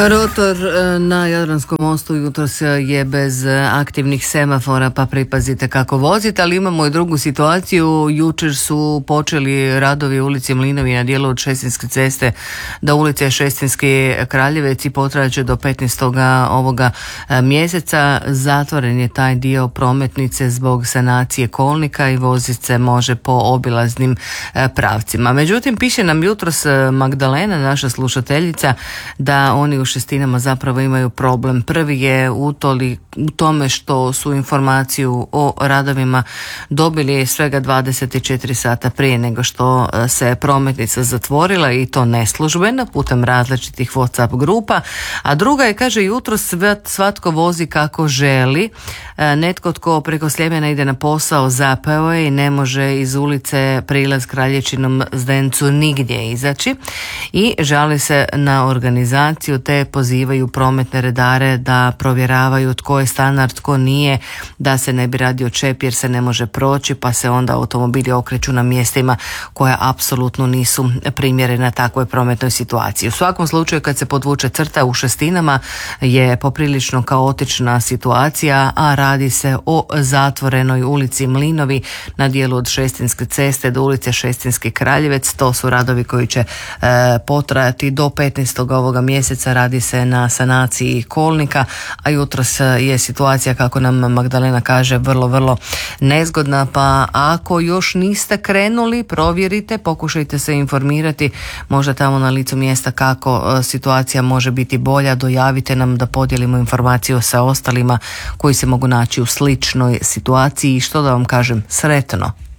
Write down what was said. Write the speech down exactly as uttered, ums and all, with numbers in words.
Rotor na Jadranskom mostu jutros je bez aktivnih semafora, pa pripazite kako vozite, ali imamo i drugu situaciju. Jučer su počeli radovi u ulici Mlinovi na dijelu od Šestinske ceste do ulice Šestinski Kraljevec i potrajat će do petnaestog ovoga mjeseca. Zatvoren je taj dio prometnice zbog sanacije kolnika i vozit se može po obilaznim pravcima. Međutim, piše nam jutros Magdalena, naša slušateljica, da oni u Šestinama zapravo imaju problem. Prvi je u, toli, u tome što su informaciju o radovima dobili svega dvadeset četiri sata prije nego što se prometnica zatvorila, i to neslužbeno putem različitih WhatsApp grupa. A druga je, kaže, jutro svatko vozi kako želi. Netko tko preko Sljemena ide na posao zapeo je i ne može iz ulice Prilaz Kralječinom Zdencu nigdje izaći i žali se na organizaciju, te pozivaju prometne redare da provjeravaju tko je stanar, tko nije, da se ne bi radio čep jer se ne može proći, pa se onda automobili okreću na mjestima koja apsolutno nisu primjerena takvoj prometnoj situaciji. U svakom slučaju, kad se podvuče crta, u Šestinama je poprilično kaotična situacija, a radi se o zatvorenoj ulici Mlinovi na dijelu od Šestinske ceste do ulice Šestinski Kraljevec. To su radovi koji će e, potrajati do petnaestog ovoga mjeseca. Radi se na sanaciji kolnika, a jutros je situacija, kako nam Magdalena kaže, vrlo, vrlo nezgodna, pa ako još niste krenuli, provjerite, pokušajte se informirati, možda tamo na licu mjesta kako situacija može biti bolja, dojavite nam da podijelimo informaciju sa ostalima koji se mogu naći u sličnoj situaciji. I što da vam kažem, sretno.